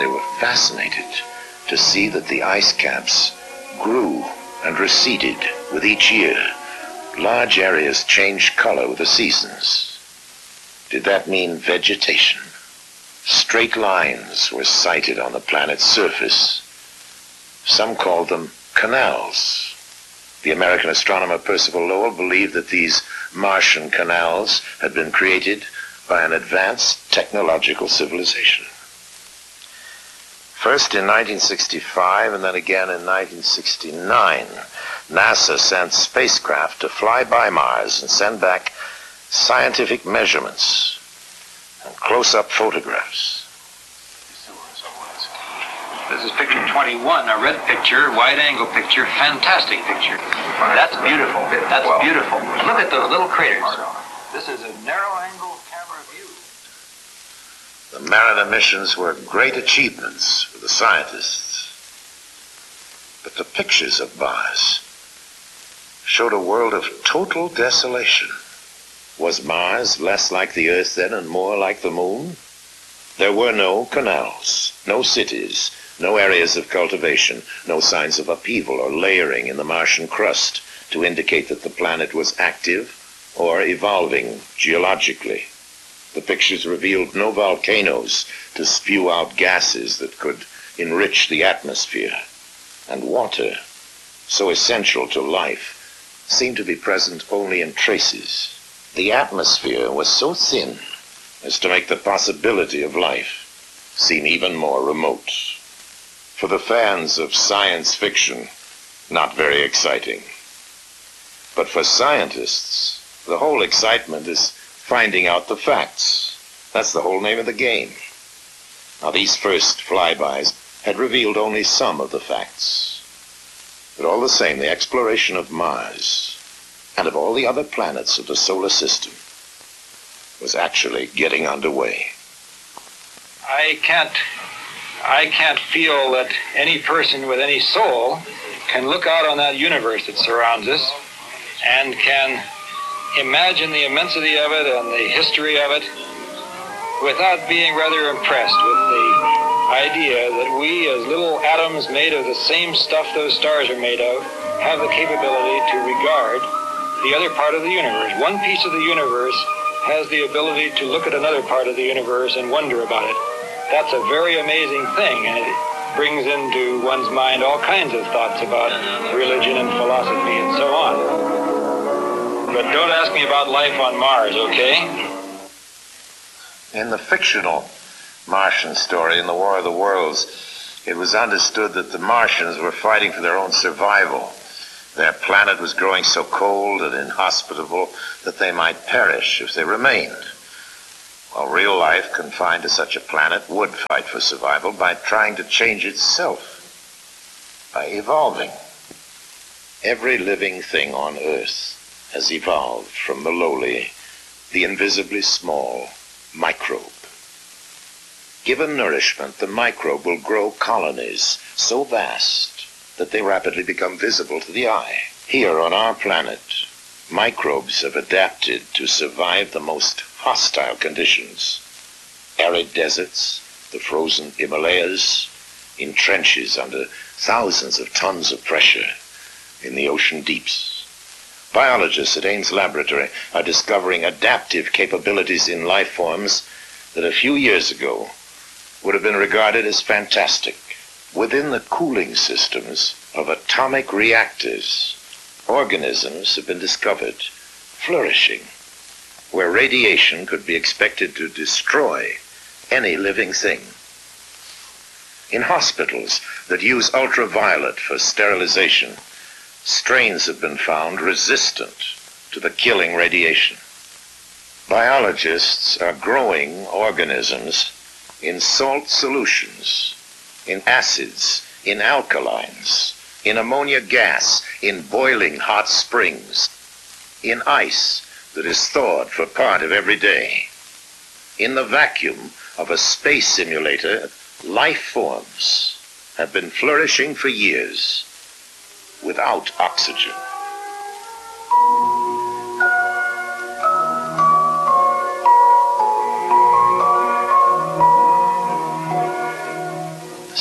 They were fascinated to see that the ice caps grew and receded with each year. Large areas changed color with the seasons. Did that mean vegetation? Straight lines were sighted on the planet's surface. Some called them canals. The American astronomer Percival Lowell believed that these Martian canals had been created by an advanced technological civilization. First in 1965 and then again in 1969, NASA sent spacecraft to fly by Mars and send back scientific measurements and close-up photographs. This is picture 21, a red picture, wide-angle picture, fantastic picture. That's beautiful. That's beautiful. Look at those little craters. This is a narrow-angle camera view. The Mariner missions were great achievements for the scientists. But the pictures of Mars showed a world of total desolation. Was Mars less like the Earth then and more like the Moon? There were no canals, no cities, no areas of cultivation, no signs of upheaval or layering in the Martian crust to indicate that the planet was active or evolving geologically. The pictures revealed no volcanoes to spew out gases that could enrich the atmosphere. And water, so essential to life, seemed to be present only in traces. The atmosphere was so thin as to make the possibility of life seem even more remote. For the fans of science fiction, not very exciting. But for scientists, the whole excitement is finding out the facts. That's the whole name of the game. Now, these first flybys had revealed only some of the facts. But all the same, the exploration of Mars and of all the other planets of the solar system was actually getting underway. I can't feel that any person with any soul can look out on that universe that surrounds us and can imagine the immensity of it and the history of it without being rather impressed with the idea that we, as little atoms made of the same stuff those stars are made of, have the capability to regard the other part of the universe. One piece of the universe has the ability to look at another part of the universe and wonder about it. That's a very amazing thing, and it brings into one's mind all kinds of thoughts about religion and philosophy and so on. But don't ask me about life on Mars, okay? In the fictional Martian story, in the War of the Worlds, it was understood that the Martians were fighting for their own survival. Their planet was growing so cold and inhospitable that they might perish if they remained. While real life confined to such a planet would fight for survival by trying to change itself, by evolving. Every living thing on Earth has evolved from the lowly, the invisibly small microbe. Given nourishment, the microbe will grow colonies so vast that they rapidly become visible to the eye. Here on our planet, microbes have adapted to survive the most hostile conditions. Arid deserts, the frozen Himalayas, in trenches under thousands of tons of pressure, in the ocean deeps. Biologists at Ames Laboratory are discovering adaptive capabilities in life forms that a few years ago would have been regarded as fantastic. Within the cooling systems of atomic reactors, organisms have been discovered flourishing, where radiation could be expected to destroy any living thing. In hospitals that use ultraviolet for sterilization, strains have been found resistant to the killing radiation. Biologists are growing organisms in salt solutions, in acids, in alkalines, in ammonia gas, in boiling hot springs, in ice that is thawed for part of every day. In the vacuum of a space simulator, life forms have been flourishing for years without oxygen.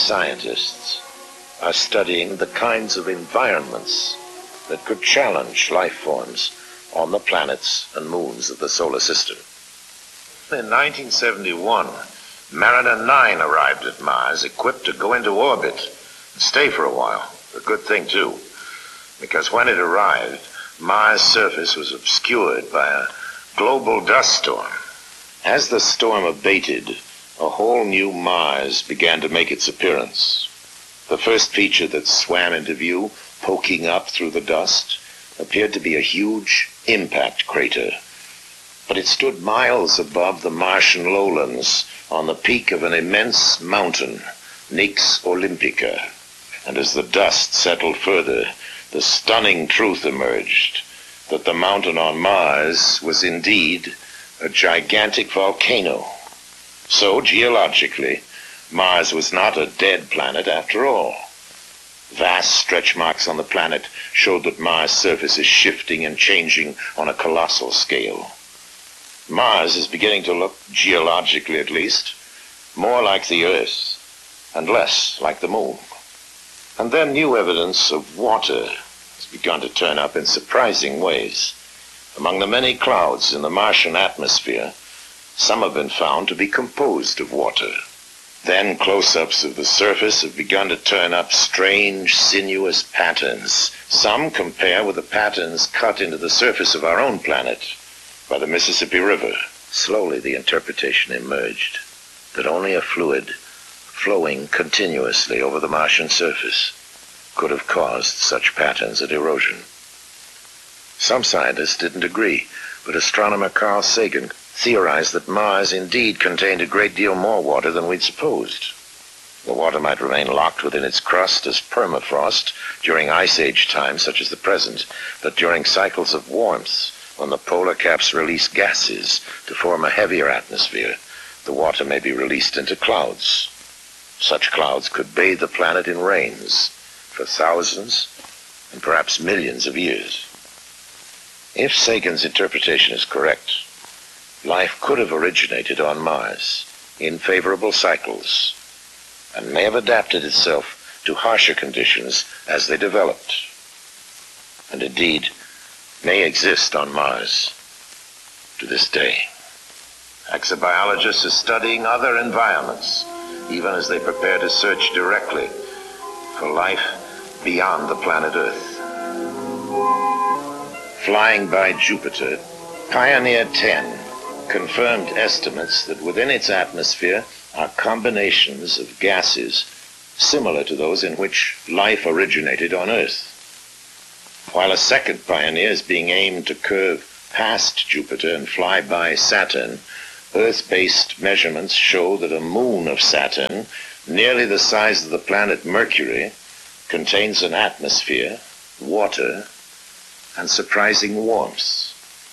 scientists are studying the kinds of environments that could challenge life forms on the planets and moons of the solar system. In 1971, Mariner 9 arrived at Mars, equipped to go into orbit and stay for a while. A good thing, too, because when it arrived, Mars' surface was obscured by a global dust storm. As the storm abated, a whole new Mars began to make its appearance. The first feature that swam into view, poking up through the dust, appeared to be a huge impact crater. But it stood miles above the Martian lowlands on the peak of an immense mountain, Nix Olympica. And as the dust settled further, the stunning truth emerged that the mountain on Mars was indeed a gigantic volcano. So, geologically, Mars was not a dead planet after all. Vast stretch marks on the planet showed that Mars' surface is shifting and changing on a colossal scale. Mars is beginning to look, geologically at least, more like the Earth and less like the Moon. And then new evidence of water has begun to turn up in surprising ways. Among the many clouds in the Martian atmosphere, some have been found to be composed of water. Then close-ups of the surface have begun to turn up strange, sinuous patterns. Some compare with the patterns cut into the surface of our own planet by the Mississippi River. Slowly the interpretation emerged that only a fluid flowing continuously over the Martian surface could have caused such patterns of erosion. Some scientists didn't agree, but astronomer Carl Sagan theorized that Mars indeed contained a great deal more water than we'd supposed. The water might remain locked within its crust as permafrost during ice age times such as the present, but during cycles of warmth, when the polar caps release gases to form a heavier atmosphere, the water may be released into clouds. Such clouds could bathe the planet in rains for thousands and perhaps millions of years. If Sagan's interpretation is correct, life could have originated on Mars in favorable cycles and may have adapted itself to harsher conditions as they developed, and indeed may exist on Mars to this day. Exobiologists are studying other environments, even as they prepare to search directly for life beyond the planet Earth. Flying by Jupiter, Pioneer 10 confirmed estimates that within its atmosphere are combinations of gases similar to those in which life originated on Earth. While a second Pioneer is being aimed to curve past Jupiter and fly by Saturn, Earth-based measurements show that a moon of Saturn, nearly the size of the planet Mercury, contains an atmosphere, water, and surprising warmth.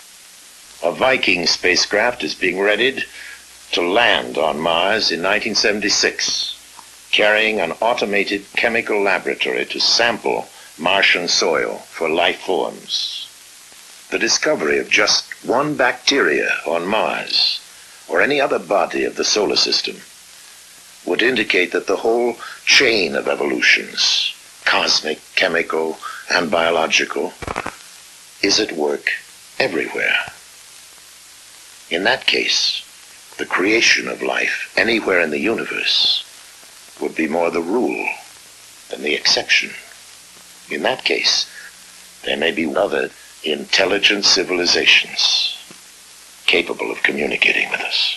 A Viking spacecraft is being readied to land on Mars in 1976, carrying an automated chemical laboratory to sample Martian soil for life forms. The discovery of just one bacteria on Mars, or any other body of the solar system, would indicate that the whole chain of evolutions, cosmic, chemical, and biological, is at work everywhere. In that case, the creation of life anywhere in the universe would be more the rule than the exception. In that case, there may be other intelligent civilizations capable of communicating with us.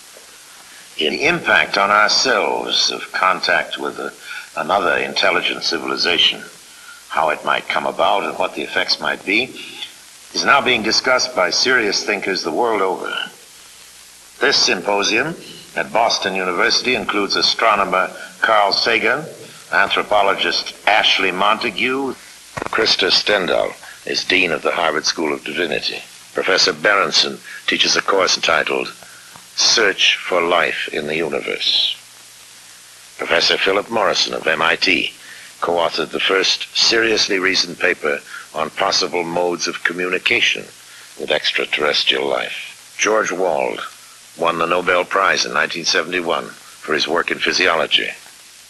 In the impact on ourselves of contact with another intelligent civilization, how it might come about and what the effects might be, is now being discussed by serious thinkers the world over. This symposium at Boston University includes astronomer Carl Sagan, anthropologist Ashley Montague. Krista Stendhal is Dean of the Harvard School of Divinity. Professor Berenson teaches a course entitled Search for Life in the Universe. Professor Philip Morrison of MIT co-authored the first seriously reasoned paper on possible modes of communication with extraterrestrial life. George Wald won the Nobel Prize in 1971 for his work in physiology.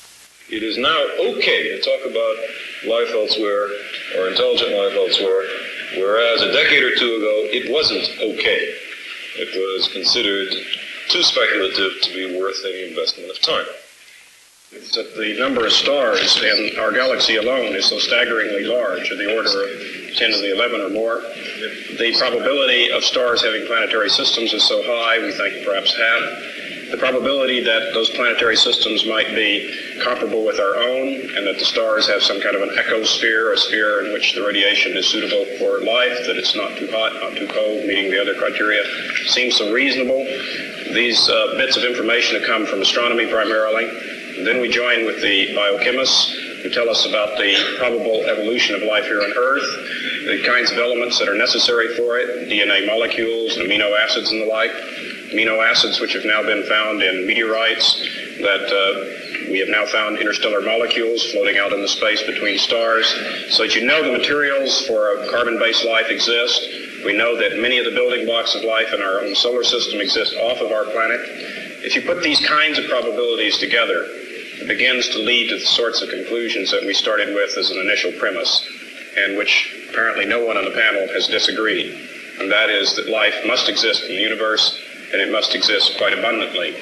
It is now okay to talk about life elsewhere or intelligent life elsewhere, whereas a decade or two ago it wasn't okay. It was considered too speculative to be worth any investment of time. That the number of stars in our galaxy alone is so staggeringly large, of the order of 10 to the 11 or more. The probability of stars having planetary systems is so high, we think perhaps half. The probability that those planetary systems might be comparable with our own, and that the stars have some kind of an ecosphere, a sphere in which the radiation is suitable for life, that it's not too hot, not too cold, meeting the other criteria, seems so reasonable. These bits of information have come from astronomy primarily. And then we join with the biochemists who tell us about the probable evolution of life here on Earth, the kinds of elements that are necessary for it, DNA molecules and amino acids and the like. Amino acids which have now been found in meteorites, that we have now found interstellar molecules floating out in the space between stars. So that you know the materials for a carbon-based life exist. We know that many of the building blocks of life in our own solar system exist off of our planet. If you put these kinds of probabilities together, it begins to lead to the sorts of conclusions that we started with as an initial premise, and which apparently no one on the panel has disagreed. And that is that life must exist in the universe, and it must exist quite abundantly.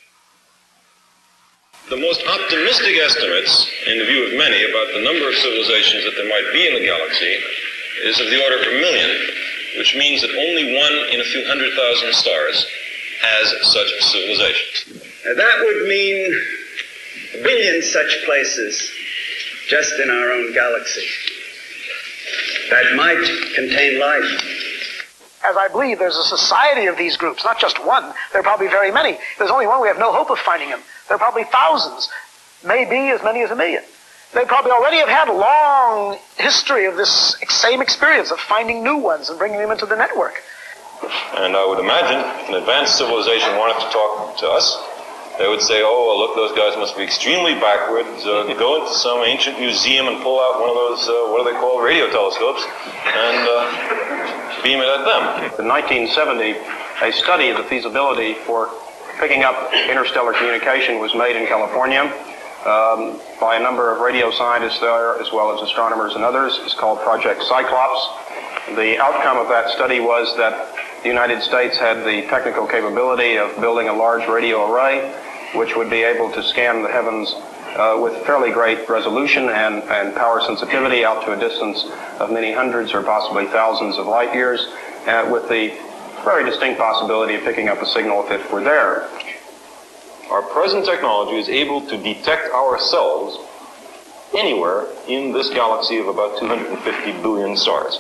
The most optimistic estimates, in the view of many, about the number of civilizations that there might be in the galaxy is of the order of 1 million, which means that only 1 in a few 100,000 stars has such civilizations. That would mean 1 billion such places just in our own galaxy that might contain life. As I believe there's a society of these groups, not just one. There are probably very many. If there's only one, we have no hope of finding them. There are probably thousands, maybe as many as 1 million. They probably already have had a long history of this same experience of finding new ones and bringing them into the network. And I would imagine if an advanced civilization wanted to talk to us, they would say, oh, well, look, those guys must be extremely backwards. Go into some ancient museum and pull out one of those, what are they called, radio telescopes, and beam it at them. In 1970, a study of the feasibility for picking up interstellar communication was made in California by a number of radio scientists there, as well as astronomers and others. It's called Project Cyclops. The outcome of that study was that the United States had the technical capability of building a large radio array, which would be able to scan the heavens with fairly great resolution and power sensitivity out to a distance of many hundreds or possibly thousands of light years, with the very distinct possibility of picking up a signal if it were there. Our present technology is able to detect ourselves anywhere in this galaxy of about 250 billion stars.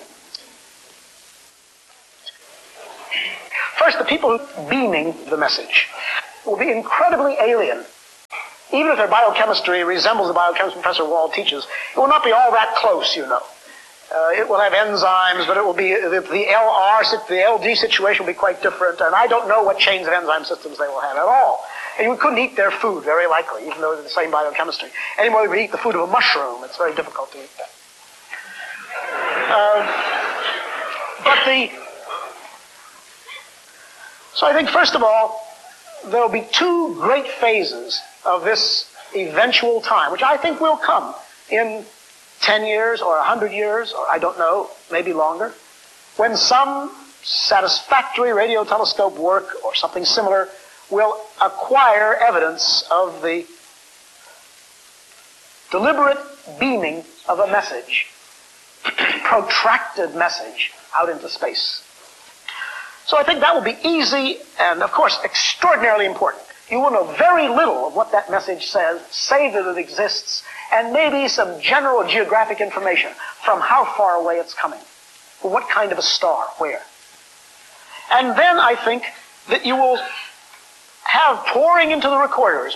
First, the people beaming the message will be incredibly alien. Even if their biochemistry resembles the biochemistry Professor Wall teaches, it will not be all that close, you know. It will have enzymes, but it will be, the LD situation will be quite different, and I don't know what chains of enzyme systems they will have at all. And you couldn't eat their food, very likely, even though they're the same biochemistry. Any more than you would eat the food of a mushroom. It's very difficult to eat that. So I think, first of all, there will be two great phases of this eventual time, which I think will come in 10 years or 100 years, or I don't know, maybe longer, when some satisfactory radio telescope work or something similar will acquire evidence of the deliberate beaming of a message, protracted message out into space. So I think that will be easy and, of course, extraordinarily important. You will know very little of what that message says, save that it exists, and maybe some general geographic information from how far away it's coming, what kind of a star, where. And then I think that you will have pouring into the recorders,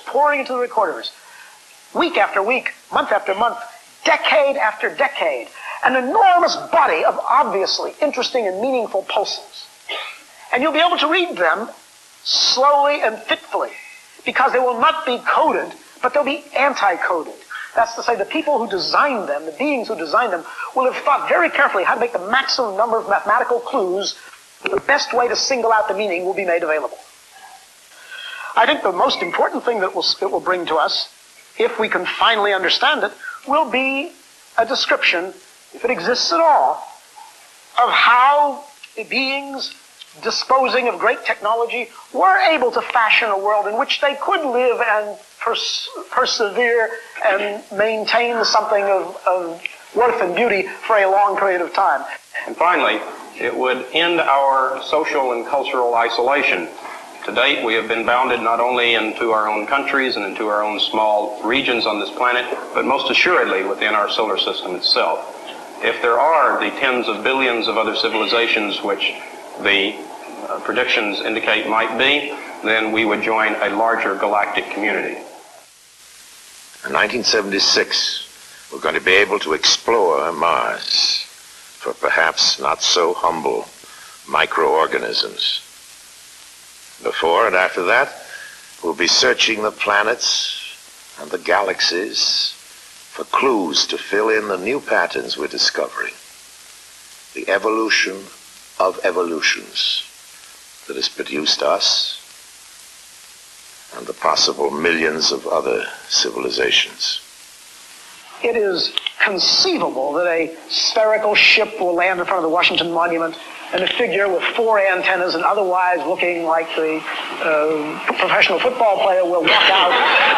week after week, month after month, decade after decade, an enormous body of obviously interesting and meaningful pulses. And you'll be able to read them slowly and fitfully, because they will not be coded, but they'll be anti-coded. That's to say, the people who designed them, the beings who designed them, will have thought very carefully how to make the maximum number of mathematical clues. The best way to single out the meaning will be made available. I think the most important thing that it will bring to us if we can finally understand it, will be a description, if it exists at all, of how beings disposing of great technology were able to fashion a world in which they could live and persevere and maintain something of worth and beauty for a long period of time. And finally, it would end our social and cultural isolation. To date, we have been bounded not only into our own countries and into our own small regions on this planet, but most assuredly within our solar system itself. If there are the tens of billions of other civilizations which the predictions indicate might be, then we would join a larger galactic community. In 1976, we're going to be able to explore Mars for perhaps not so humble microorganisms. Before and after that, we'll be searching the planets and the galaxies for clues to fill in the new patterns we're discovering. The evolution of evolutions that has produced us and the possible millions of other civilizations. It is conceivable that a spherical ship will land in front of the Washington Monument and a figure with 4 antennas and otherwise looking like the professional football player will walk out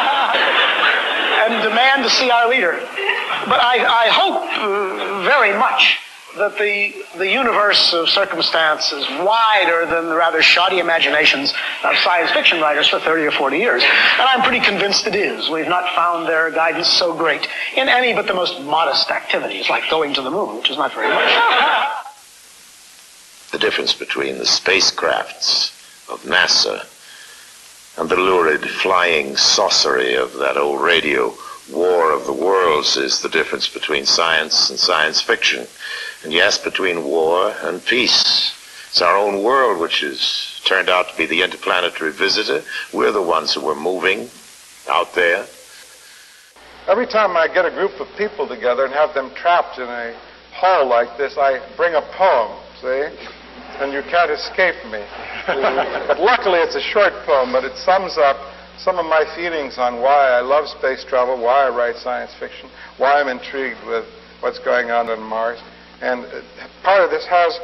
and demand to see our leader. But I hope very much that the universe of circumstance is wider than the rather shoddy imaginations of science fiction writers for 30 or 40 years. And I'm pretty convinced it is. We've not found their guidance so great in any but the most modest activities, like going to the moon, which is not very much. The difference between the spacecrafts of NASA and the lurid flying saucery of that old radio War of the Worlds is the difference between science and science fiction. And yes, between war and peace. It's our own world which has turned out to be the interplanetary visitor. We're the ones who are moving out there. Every time I get a group of people together and have them trapped in a hall like this, I bring a poem, see? And you can't escape me. But luckily it's a short poem, but it sums up some of my feelings on why I love space travel, why I write science fiction, why I'm intrigued with what's going on Mars. And part of this has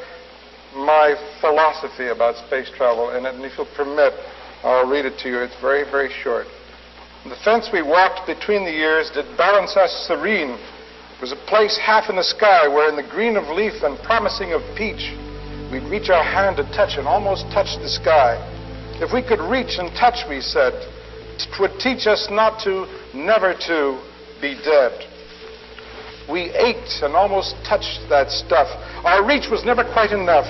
my philosophy about space travel in it, and if you'll permit, I'll read it to you. It's very, very short. The fence we walked between the years did balance us serene. It was a place half in the sky where in the green of leaf and promising of peach, we'd reach our hand to touch and almost touch the sky. If we could reach and touch, we said, 'twould teach us not to, never to, be dead. We ached and almost touched that stuff. Our reach was never quite enough.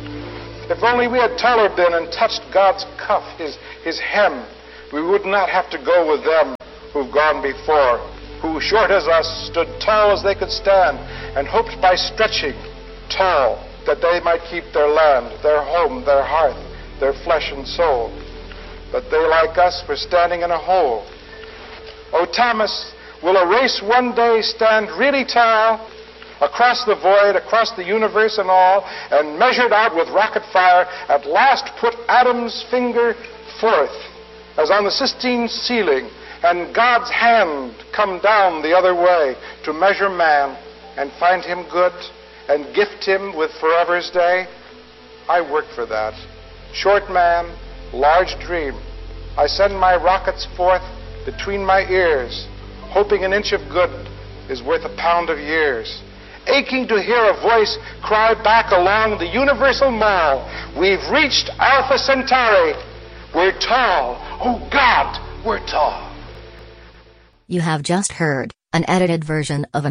If only we had taller been and touched God's cuff, his hem, we would not have to go with them who've gone before, who, short as us, stood tall as they could stand, and hoped by stretching tall that they might keep their land, their home, their hearth, their flesh and soul. But they, like us, were standing in a hole. Oh, Thomas, will a race one day stand really tall across the void, across the universe and all, and measured out with rocket fire, at last put Adam's finger forth, as on the Sistine ceiling, and God's hand come down the other way to measure man and find him good and gift him with forever's day? I work for that. Short man, large dream. I send my rockets forth between my ears, hoping an inch of good is worth a pound of years. Aching to hear a voice cry back along the universal mall, we've reached Alpha Centauri. We're tall. Oh God, we're tall. You have just heard an edited version of a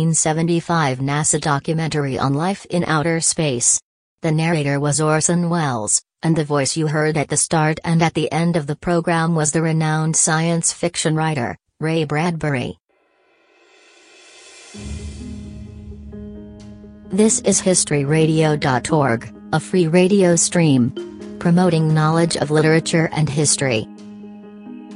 1975 NASA documentary on life in outer space. The narrator was Orson Welles, and the voice you heard at the start and at the end of the program was the renowned science fiction writer, Ray Bradbury. This is HistoryRadio.org, a free radio stream promoting knowledge of literature and history.